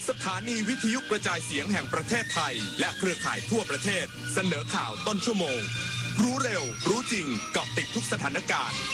สถานีวิทยุกระจายเสียงแห่งประเทศไทยและเครือข่ายทั่วประเทศเสนอข่าวต้นชั่วโมงรู้เร็วรู้จริงเกาะติดทุกสถานการณ์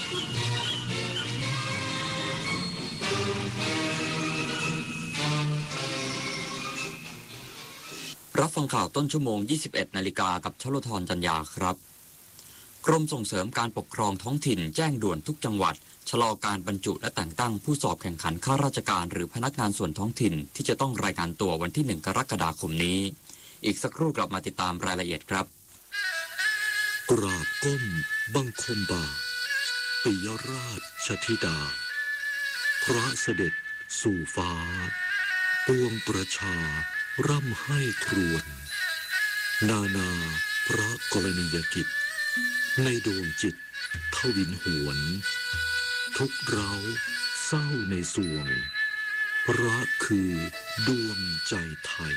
รับฟังข่าวต้นชั่วโมง 21 นาฬิกากับชลธร จันยาครับกรมส่งเสริมการปกครองท้องถิ่นแจ้งด่วนทุกจังหวัดชะลอการบรรจุและแต่งตั้งผู้สอบแข่งขันข้าราชการหรือพนักงานส่วนท้องถิ่นที่จะต้องรายงานตัววันที่ 1 กรกฎาคมนี้อีกสักครู่กลับมาติดตามรายละเอียดครับกราบก้มบังคมบาทปิยราชธิดาพระเสด็จสู่ฟ้าปวงประชาร่ำให้ครวญนานาพระกรณียกิจในดวงจิตทวินหวนทุกเราเศร้าในสวงพระคือดวงใจไทย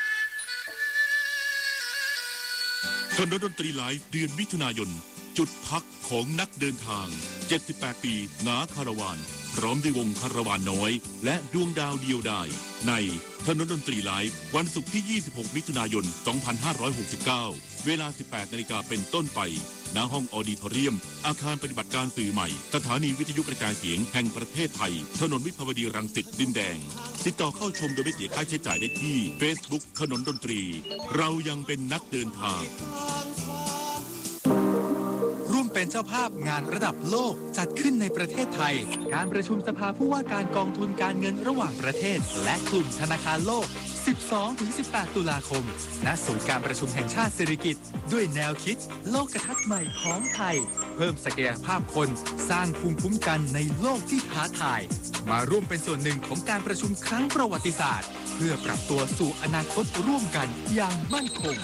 คณะดนตรีไลฟ์เดือนมิถุนายนจุดพักของนักเดินทาง78ปีนาคาราวานพร้อมด้วยวงคาราวานน้อยและดวงดาวเดียวดายในถนนดนตรีไลฟ์วันศุกร์ที่ 26 มิถุนายน 2569 เวลา 18 นาฬิกาเป็นต้นไปณห้องออดิทอเรียมอาคารปฏิบัติการสื่อใหม่สถานีวิทยุกระจายเสียงแห่งประเทศไทยถนนวิภาวดีรังสิตดินแดงติดต่อเข้าชมโดยไม่เสียค่าใช้จ่ายได้ที่ Facebook ถนนดนตรีเรายังเป็นนักเดินทางร่วมเป็นเจ้าภาพงานระดับโลกจัดขึ้นในประเทศไทยการประชุมสภาผู้ว่าการกองทุนการเงินระหว่างประเทศและกลุ่มธนาคารโลก 12-18 ตุลาคมณศูนย์การประชุมแห่งชาติสิริกิติ์ด้วยแนวคิดโลกทัศน์ใหม่ของไทยเพิ่มศักยภาพคนสร้างภูมิคุ้มกันในโลกที่ท้าทายมาร่วมเป็นส่วนหนึ่งของการประชุมครั้งประวัติศาสตร์เพื่อปรับตัวสู่อนาคตร่วมกันอย่างมั่นคง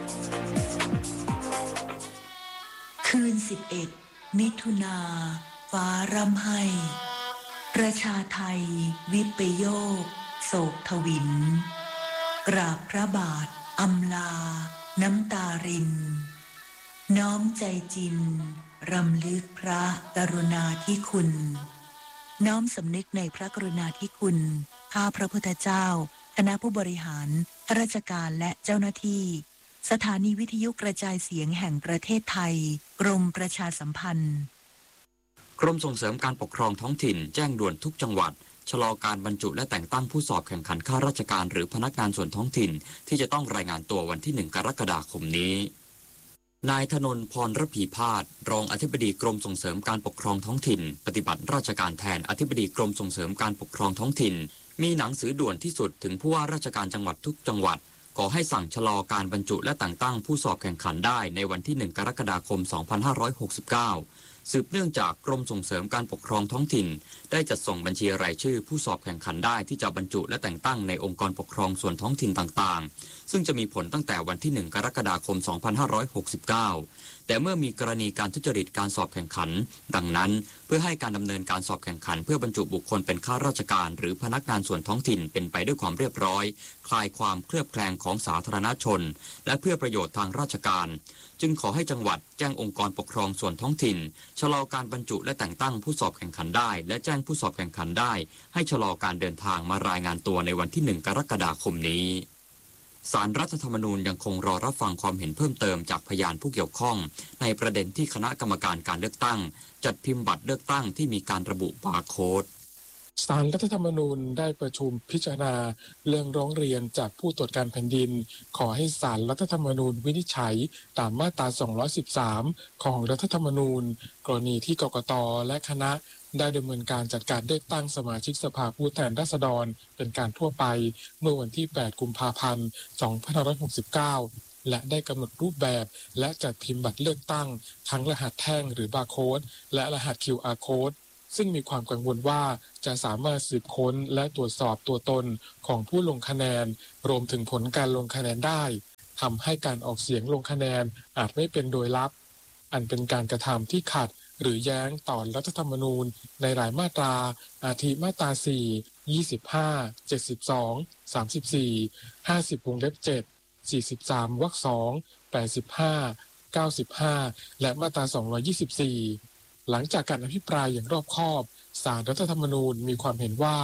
คืน 11 มิถุนาฟ้าร่ำไห้ประชาไทยวิปโยคโศกทวินกราบพระบาทอำลาน้ำตารินน้อมใจจินรำลึกพระกรุณาธิคุณน้อมสำนึกในพระกรุณาธิคุณข้าพระพุทธเจ้าคณะผู้บริหารข้าราชการและเจ้าหน้าที่สถานีวิทยุกระจายเสียงแห่งประเทศไทยกรมประชาสัมพันธ์กรมส่งเสริมการปกครองท้องถิ่นแจ้งด่วนทุกจังหวัดชะลอการบรรจุและแต่งตั้งผู้สอบแข่งขันข้าราชการหรือพนักงานส่วนท้องถิ่นที่จะต้องรายงานตัววันที่ 1 กรกฎาคมนี้นายธนนท์ พรระพีพาสรองอธิบดีกรมส่งเสริมการปกครองท้องถิ่นปฏิบัติราชการแทนอธิบดีกรมส่งเสริมการปกครองท้องถิ่นมีหนังสือด่วนที่สุดถึงผู้ว่าราชการจังหวัดทุกจังหวัดขอให้สั่งชะลอการบรรจุและแต่งตั้งผู้สอบแข่งขันได้ในวันที่ 1 กรกฎาคม 2569 สืบเนื่องจากกรมส่งเสริมการปกครองท้องถิ่นได้จัดส่งบัญชีรายชื่อผู้สอบแข่งขันได้ที่จะบรรจุและแต่งตั้งในองค์กรปกครองส่วนท้องถิ่นต่างๆซึ่งจะมีผลตั้งแต่วันที่ 1 กรกฎาคม 2569 แต่เมื่อมีกรณีการทุจริตการสอบแข่งขันดังนั้นเพื่อให้การดำเนินการสอบแข่งขันเพื่อบรรจุบุคคลเป็นข้าราชการหรือพนักงานส่วนท้องถิ่นเป็นไปด้วยความเรียบร้อยคลายความเคลือบแคลงของสาธารณชนและเพื่อประโยชน์ทางราชการจึงขอให้จังหวัดแจ้งองค์กรปกครองส่วนท้องถิ่นชะลอการบรรจุและแต่งตั้งผู้สอบแข่งขันได้และแจ้งผู้สอบแข่งขันได้ให้ชะลอการเดินทางมารายงานตัวในวันที่ 1 กรกฎาคมนี้ศาลรัฐธรรมนูญยังคงรอรับฟังความเห็นเพิ่มเติมจากพยานผู้เกี่ยวข้องในประเด็นที่คณะกรรมการการเลือกตั้งจัดพิมพ์บัตรเลือกตั้งที่มีการระบุบาร์โค้ดศาลรัฐธรรมนูญได้ประชุมพิจารณาเรื่องร้องเรียนจากผู้ตรวจการแผ่นดินขอให้ศาลรัฐธรรมนูญวินิจฉัยตามมาตรา 213 ของรัฐธรรมนูญกรณีที่กกต.และคณะได้ดำเนินการจัดการเลือกตั้งสมาชิกสภาผู้แทนราษฎรเป็นการทั่วไปเมื่อวันที่ 8 กุมภาพันธ์ 2569 และได้กำหนดรูปแบบและจัดพิมพ์บัตรเลือกตั้งทั้งรหัสแท่งหรือบาร์โค้ดและรหัส QR Code ซึ่งมีความกังวลว่าจะสามารถสืบค้นและตรวจสอบตัวตนของผู้ลงคะแนนรวมถึงผลการลงคะแนนได้ทำให้การออกเสียงลงคะแนนอาจไม่เป็นโดยลับอันเป็นการกระทำที่ขัดหรือแย้งต่อรัฐธรรมนูญในหลายมาตราอาทิมาตรา 4 25 72 34 50 วงเล็บ 7 43 วรรค 2 85 95 และมาตรา 224 หลังจากการอภิปรายอย่างรอบคอบศาลรัฐธรรมนูญมีความเห็นว่า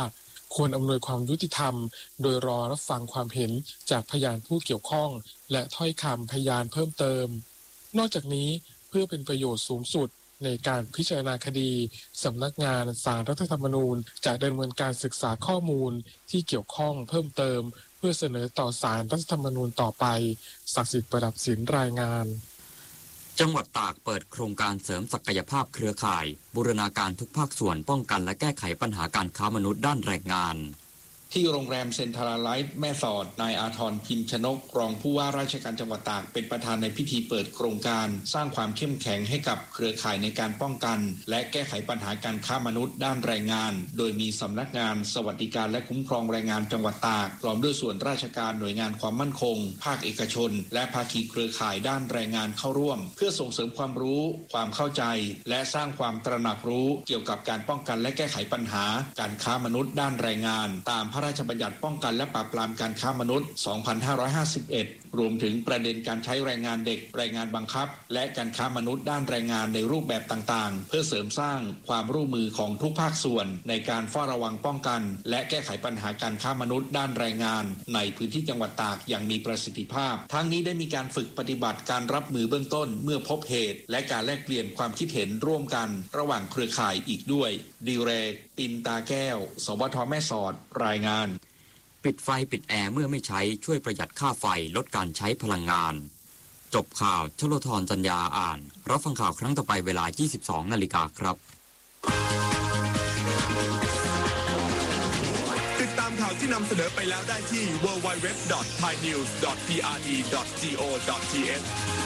ควรอำนวยความยุติธรรมโดยรอรับฟังความเห็นจากพยานผู้เกี่ยวข้องและถ้อยคำพยานเพิ่มเติมนอกจากนี้เพื่อเป็นประโยชน์สูงสุดในการพิจารณาคดีสำนักงานศาลรัฐธรรมนูญจะดำเนินการศึกษาข้อมูลที่เกี่ยวข้องเพิ่มเติมเพื่อเสนอต่อศาลรัฐธรรมนูญต่อไปศักดิ์สิทธิ์ประดับศิลป์รายงานจังหวัดตากเปิดโครงการเสริมศักยภาพเครือข่ายบูรณาการทุกภาคส่วนป้องกันและแก้ไขปัญหาการค้ามนุษย์ด้านแรงงานที่โรงแรมเซ็นทรัลไลท์แม่สอดนายอาทรพิมพ์ชนกรองผู้ว่าราชการจังหวัดตากเป็นประธานในพิธีเปิดโครงการสร้างความเข้มแข็งให้กับเครือข่ายในการป้องกันและแก้ไขปัญหาการค้ามนุษย์ด้านแรงงานโดยมีสำนักงานสวัสดิการและคุ้มครองแรงงานจังหวัดตากพร้อมด้วยส่วนราชการหน่วยงานความมั่นคงภาคเอกชนและภาคีเครือข่ายด้านแรงงานเข้าร่วมเพื่อส่งเสริมความรู้ความเข้าใจและสร้างความตระหนักรู้เกี่ยวกับการป้องกันและแก้ไขปัญหาการค้ามนุษย์ด้านแรงงานตามพระราชบัญญัติป้องกันและปราบปรามการค้ามนุษย์ 2551 รวมถึงประเด็นการใช้แรงงานเด็กแรงงานบังคับและการค้ามนุษย์ด้านแรงงานในรูปแบบต่างๆเพื่อเสริมสร้างความร่วมมือของทุกภาคส่วนในการเฝ้าระวังป้องกันและแก้ไขปัญหาการค้ามนุษย์ด้านแรงงานในพื้นที่จังหวัดตากอย่างมีประสิทธิภาพทั้งนี้ได้มีการฝึกปฏิบัติการรับมือเบื้องต้นเมื่อพบเหตุและการแลกเปลี่ยนความคิดเห็นร่วมกันระหว่างเครือข่ายอีกด้วยดิเรกปินตาแก้วสวทแม่สอดรายงานปิดไฟปิดแอร์เมื่อไม่ใช้ช่วยประหยัดค่าไฟลดการใช้พลังงานจบข่าวชโลธรจัญญาอ่านรับฟังข่าวครั้งต่อไปเวลา 22 นาฬิกาครับติดตามข่าวที่นำเสนอไปแล้วได้ที่ www.thainews.pre.go.th